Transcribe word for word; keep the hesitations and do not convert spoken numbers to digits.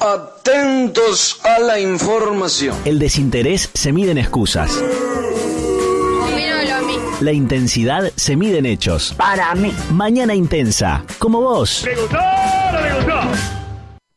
Atentos a la información. El desinterés se mide en excusas. La intensidad se mide en hechos. Para mí. Mañana intensa, como vos. ¿Me gustó o no me gustó?